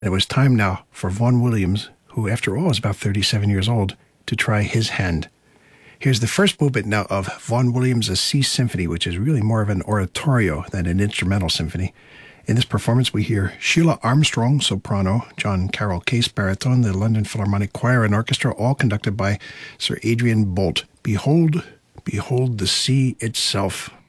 And it was time now for Vaughan Williams, who after all is about 37 years old, to try his hand. Here's the first movement now of Vaughan Williams' C Symphony, which is really more of an oratorio than an instrumental symphony. In this performance, we hear Sheila Armstrong, soprano, John Carroll Case, baritone, the London Philharmonic Choir and Orchestra, all conducted by Sir Adrian Boult. Behold, behold the sea itself.